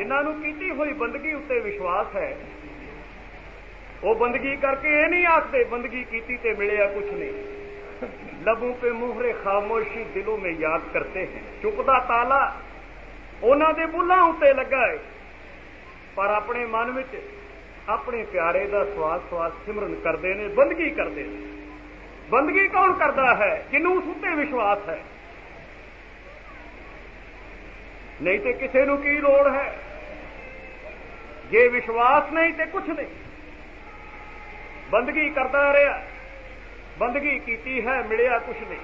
जिन्हां नूं कीती हुई बंदगी उत्ते विश्वास है, वो बंदगी करके ये नहीं आखते बंदगी कीती ते मिलिया कुछ नहीं। लबों पे मुहरे खामोशी दिलों में याद करते हैं। चुप दा ताला उन्हां दे बुल्हां उत्ते लगा है, पर अपने मन विच अपने प्यारे दा स्वास स्वास सिमरन करते हैं, बंदगी करते हैं। बंदगी कौन करता है? जिन्हों उस उत्ते विश्वास है। नहीं तो किसी नूं की लोड़ है? जे विश्वास नहीं तो कुछ नहीं। बंदगी करता रहा, बंदगी कीती है, मिलिया कुछ नहीं।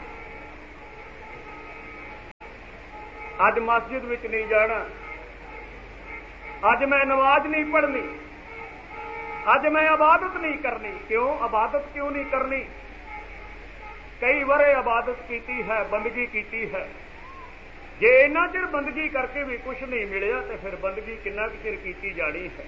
अज मस्जिद विच नहीं जाना, अज मैं नमाज नहीं पढ़नी, अज मैं इबादत नहीं करनी। क्यों इबादत क्यों नहीं करनी? कई वरे इबादत कीती है, बंदगी कीती है। जे इन्ना चिर बंदगी करके भी कुछ नहीं मिलिया तो फिर बंदगी किन्ना चिर कीती जानी है।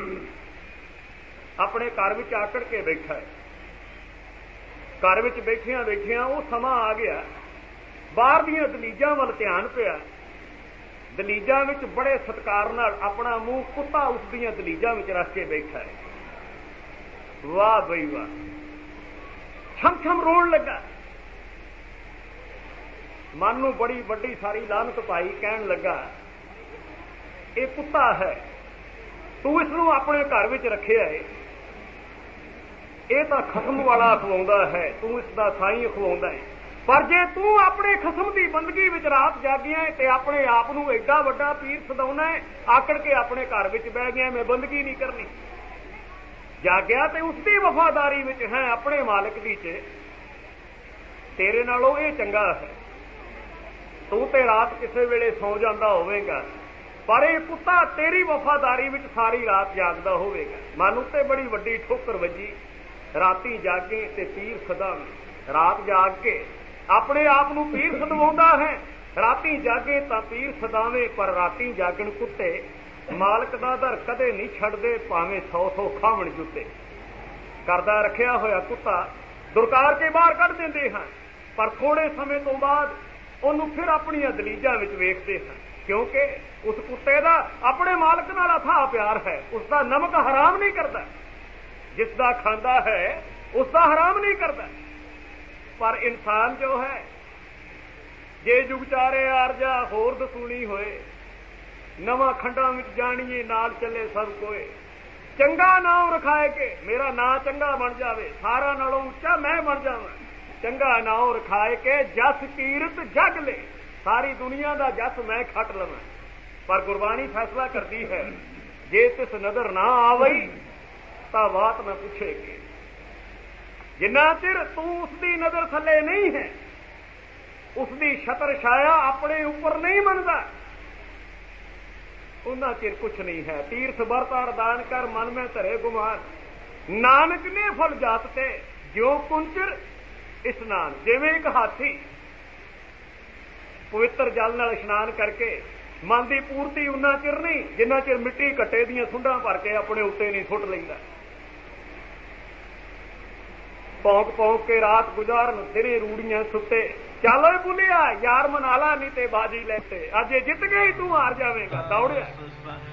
अपने घर विच आकड़ के बैठा है, घर विच बैठिया बैठिया वो समा आ गया, बाहर दीयां दलीजां वल ध्यान पिया। दलीजां विच बड़े सत्कार नाल अपना मूँह कुत्ता उस दीयां दलीजां विच रख के बैठा है। वाह बई वाह, छम छम रोण लगा। मन नूं बड़ी वड्डी सारी लानत पाई, कहण लगा ये कुत्ता है, तू इसनूं अपने घर विच रखिया है, ये तां खसम वाला खवाउंदा है, तू इसदा साईं खवाउंदा है। पर जे तू अपने खसम की बंदगी विच रात जागिया ते अपने आप नूं एडा वड्डा पीर सदाउना है, आकड़ के अपने घर विच बह गया मैं बंदगी नहीं करनी। जागया ते उसकी वफादारी विच है, अपने मालिक दी च तेरे नालों ये चंगा है। तू ते रात किसी वेले सौ जाता होवेगा, पर यह कुत्ता तेरी वफादारी विच सारी रात जागदा होवेगा। मन उत्ते बड़ी वड्डी ठोकर वजी। राती जागे ते पीर सदावे, रात जाग के अपने आप नूं पीर सदवाउंदा है। राती जागे तां पीर सदावे, पर राती जागण कुत्ते मालक दा दर कदे नहीं छड्डदे, भावें 100 खावण जुत्ते। करदा रखिया होया कुत्ता दुरकार के बाहर कढ दिंदे हैं, पर थोड़े समय तो बाद ਉਹਨੂੰ फिर अपनियां दलीजां विच वेखदे हैं, क्योंकि उस कुत्ते दा अपने मालक नाल अथाह प्यार है। उसका नमक हराम नहीं करता, जिसदा खांदा है उसका हराम नहीं करता। पर इंसान जो है, जे जुगचारे आरजा होर दसूनी होए, नवां खंडां विच जाणीए नाल चले सब कोए। चंगा नाम रखाए के मेरा नां चंगा बन जावे, सारा नालों उच्चा मैं बन जावां। चंगा नाम रखाए के जस कीरत जग ले, सारी दुनिया का जस मैं खट लवां। पर गुरबाणी फैसला करती है, जे तिस नदर ना आवई तां बात न पूछेगी। जिन्ना चिर तू उसकी नजर थले नहीं है, उसकी छतर छाया अपने ऊपर नहीं मनता, उन्ना चिर कुछ नहीं है। तीर्थ बरता दान कर मन में धरे गुमान, नानक ने फल जातते ज्यों कुंचर इशनान। जिवें एक हाथी पवित्र जल नाल इशनान करके मन की पूर्ति उन्ना चिर नहीं जिन्ना चिर मिट्टी कट्टे दियां सुंडां भर के अपने उत्ते नहीं सुट लैंदा। भौंक भौंक के रात गुजारन दिने रूड़ियां सुते, चलो बुलिया यार मनाला नहीं ते बाजी लेते, अज जित गई तू हार जावेगा दौड़िया।